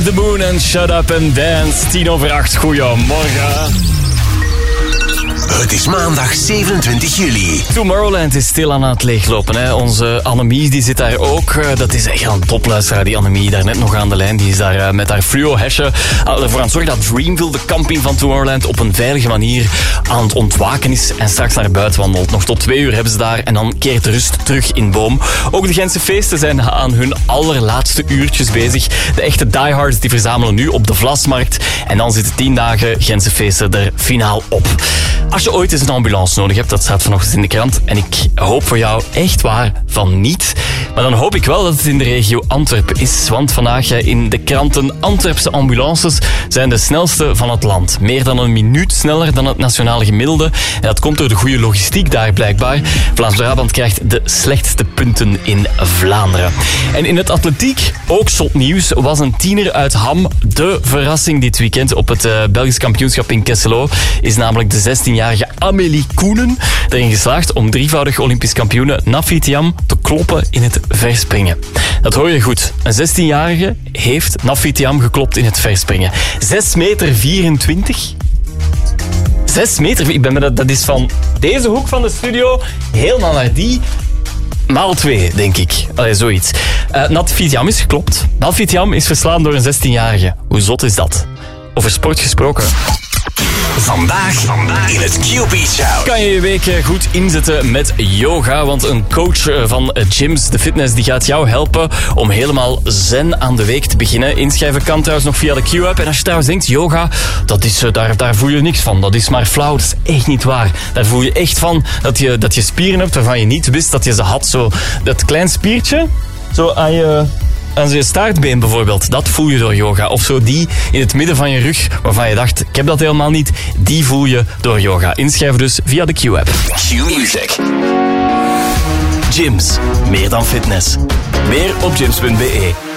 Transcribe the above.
the Moon en Shut Up and Dance. 7:10. Goedemorgen. Het is maandag 27 juli. Tomorrowland is stil aan het leeglopen. Hè. Onze Annemie die zit daar ook. Dat is echt een topluisteraar, die Annemie. Daar net nog aan de lijn. Die is daar met haar fluo-hesje ervoor aan het zorgen dat Dreamville, de camping van Tomorrowland, op een veilige manier aan het ontwaken is en straks naar buiten wandelt. Nog tot 2 uur hebben ze daar en dan keert de rust terug in Boom. Ook de Gentse feesten zijn aan hun allerlaatste uurtjes bezig. De echte diehards die verzamelen nu op de Vlasmarkt. En dan zitten 10 dagen Gentse feesten er finaal op. Als je ooit eens een ambulance nodig hebt, dat staat vanochtend in de krant. En ik hoop voor jou echt waar van niet. Maar dan hoop ik wel dat het in de regio Antwerpen is. Want vandaag in de kranten: Antwerpse ambulances zijn de snelste van het land. Meer dan een minuut sneller dan het nationale gemiddelde. En dat komt door de goede logistiek daar blijkbaar. Vlaams-Brabant krijgt de slechtste punten in Vlaanderen. En in het atletiek, ook zot nieuws, was een tiener uit Ham de verrassing dit weekend op het Belgisch kampioenschap in Kesselo. Is namelijk de 16-jarige Amélie Koenen erin geslaagd om drievoudig Olympisch kampioene Nafi Thiam te kloppen in het verspringen. Dat hoor je goed. Een 16-jarige heeft Nafi Thiam geklopt in het verspringen. 6,24 meter. 6 meter, dat is van deze hoek van de studio helemaal naar die. Maal 2, denk ik. Allee, zoiets. Nafi Thiam is geklopt. Nafi Thiam is verslaan door een 16-jarige. Hoe zot is dat? Over sport gesproken. Vandaag in het QB Shout. Kan je je week goed inzetten met yoga, want een coach van Gyms, de fitness, die gaat jou helpen om helemaal zen aan de week te beginnen. Inschrijven kan trouwens nog via de Q-app. En als je trouwens denkt, yoga, dat is, daar voel je niks van. Dat is maar flauw, dat is echt niet waar. Daar voel je echt van dat je spieren hebt waarvan je niet wist dat je ze had. Zo dat klein spiertje, zo aan je staartbeen bijvoorbeeld, dat voel je door yoga. Of zo die in het midden van je rug, waarvan je dacht, ik heb dat helemaal niet, die voel je door yoga. Inschrijven dus via de Q-app. Q-Music. Gyms, meer dan fitness. Meer op gyms.be.